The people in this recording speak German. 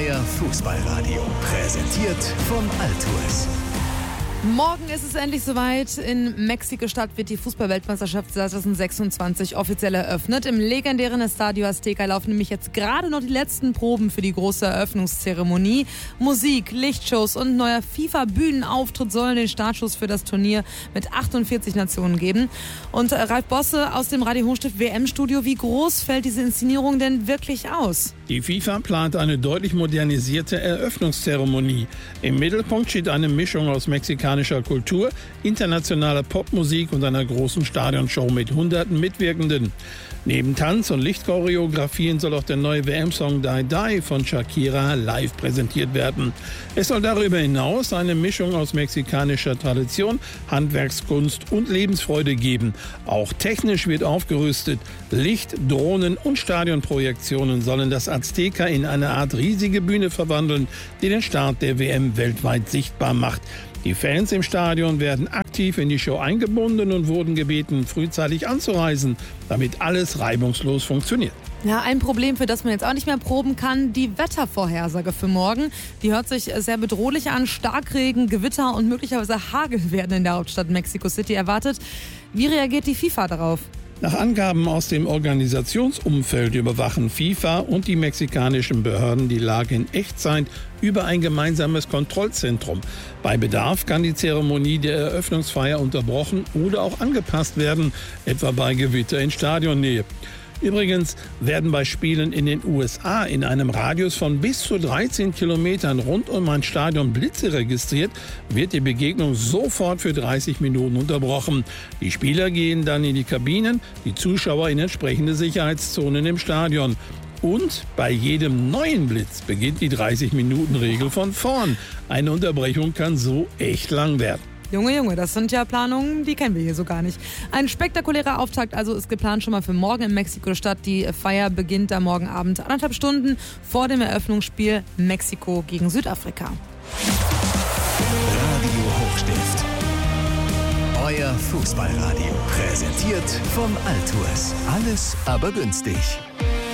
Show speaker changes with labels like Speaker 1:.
Speaker 1: Euer Fußballradio, präsentiert vom Altours.
Speaker 2: Morgen ist es endlich soweit. In Mexiko-Stadt wird die Fußball-Weltmeisterschaft 2026 offiziell eröffnet. Im legendären Estadio Azteca laufen nämlich jetzt gerade noch die letzten Proben für die große Eröffnungszeremonie. Musik, Lichtshows und neuer FIFA-Bühnenauftritt sollen den Startschuss für das Turnier mit 48 Nationen geben. Und Ralf Bosse aus dem Radio Hochstift WM-Studio, wie groß fällt diese Inszenierung denn wirklich aus?
Speaker 3: Die FIFA plant eine deutlich modernisierte Eröffnungszeremonie. Im Mittelpunkt steht eine Mischung aus mexikanischer Kultur, internationaler Popmusik und einer großen Stadionshow mit hunderten Mitwirkenden. Neben Tanz- und Lichtchoreografien soll auch der neue WM-Song Die Die von Shakira live präsentiert werden. Es soll darüber hinaus eine Mischung aus mexikanischer Tradition, Handwerkskunst und Lebensfreude geben. Auch technisch wird aufgerüstet. Licht, Drohnen und Stadionprojektionen sollen das Azteca in eine Art riesige Bühne verwandeln, die den Start der WM weltweit sichtbar macht. Die Fans im Stadion werden aktiv in die Show eingebunden und wurden gebeten, frühzeitig anzureisen, damit alles reibungslos funktioniert.
Speaker 2: Ja, ein Problem, für das man jetzt auch nicht mehr proben kann, die Wettervorhersage für morgen. Die hört sich sehr bedrohlich an. Starkregen, Gewitter und möglicherweise Hagel werden in der Hauptstadt Mexico City erwartet. Wie reagiert die FIFA darauf?
Speaker 3: Nach Angaben aus dem Organisationsumfeld überwachen FIFA und die mexikanischen Behörden die Lage in Echtzeit über ein gemeinsames Kontrollzentrum. Bei Bedarf kann die Zeremonie der Eröffnungsfeier unterbrochen oder auch angepasst werden, etwa bei Gewitter in Stadionnähe. Übrigens werden bei Spielen in den USA in einem Radius von bis zu 13 Kilometern rund um ein Stadion Blitze registriert, wird die Begegnung sofort für 30 Minuten unterbrochen. Die Spieler gehen dann in die Kabinen, die Zuschauer in entsprechende Sicherheitszonen im Stadion. Und bei jedem neuen Blitz beginnt die 30-Minuten-Regel von vorn. Eine Unterbrechung kann so echt lang werden.
Speaker 2: Junge, das sind ja Planungen, die kennen wir hier so gar nicht. Ein spektakulärer Auftakt also ist geplant schon mal für morgen in Mexiko-Stadt. Die Feier beginnt am morgen Abend 1,5 Stunden vor dem Eröffnungsspiel Mexiko gegen Südafrika.
Speaker 1: Radio Hochstift. Euer Fußballradio, präsentiert vom Altours. Alles aber günstig.